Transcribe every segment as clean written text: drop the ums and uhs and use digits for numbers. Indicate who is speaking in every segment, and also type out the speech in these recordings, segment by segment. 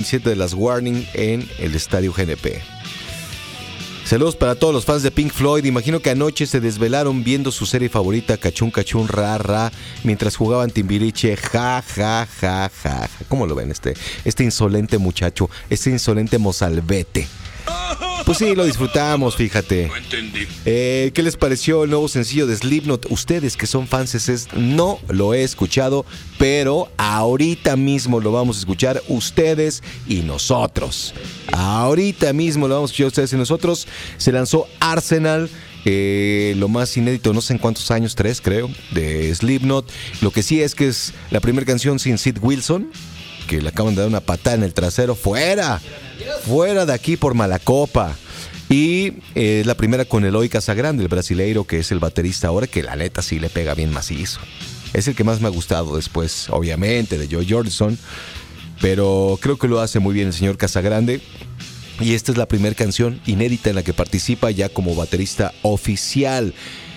Speaker 1: 7 de las Warning en el Estadio GNP. Saludos para todos los fans de Pink Floyd. Imagino que anoche se desvelaron viendo su serie favorita, Cachún Cachún Ra Ra, mientras jugaban Timbiriche. Ja, ja, ja, ja. ¿Cómo lo ven este insolente muchacho, este insolente mozalbete? Pues sí, lo disfrutamos, fíjate.
Speaker 2: No entendí.
Speaker 1: ¿Qué les pareció el nuevo sencillo de Slipknot? Ustedes que son fans, no lo he escuchado, pero ahorita mismo lo vamos a escuchar ustedes y nosotros. Ahorita mismo lo vamos a escuchar ustedes y nosotros. Se lanzó Arsenal, lo más inédito, no sé en cuántos años, 3 creo, de Slipknot. Lo que sí es que es la primera canción sin Sid Wilson, que le acaban de dar una patada en el trasero. ¡Fuera! Fuera de aquí por mala copa. Y la primera con Eloy Casagrande, el brasileiro, que es el baterista ahora, que la neta sí le pega bien macizo. Es el que más me ha gustado después, obviamente, de Joy Jordison. Pero creo que lo hace muy bien el señor Casagrande. Y esta es la primera canción inédita en la que participa ya como baterista oficial.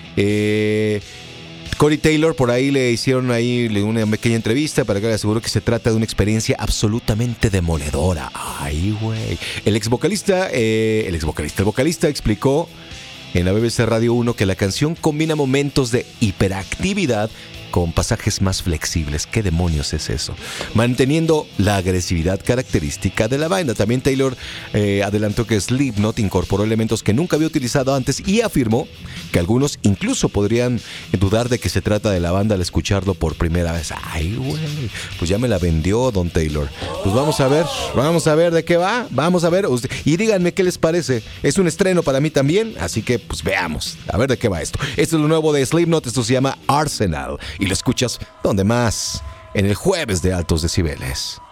Speaker 1: Corey Taylor, por ahí le hicieron una pequeña entrevista para que le aseguró que se trata de una experiencia absolutamente demoledora. Ay, güey. El vocalista explicó en la BBC Radio 1 que la canción combina momentos de hiperactividad con pasajes más flexibles. ¿Qué demonios es eso? Manteniendo la agresividad característica de la banda. También Taylor adelantó que Slipknot incorporó elementos que nunca había utilizado antes y afirmó que algunos incluso podrían dudar de que se trata de la banda al escucharlo por primera vez. Ay, güey, pues ya me la vendió Don Taylor. Pues vamos a ver de qué va, vamos a ver. Y díganme qué les parece. Es un estreno para mí también, así que pues veamos, a ver de qué va esto. Esto es lo nuevo de Slipknot, esto se llama Arsenal. Y lo escuchas, ¿dónde más? En el jueves de Altos Decibeles.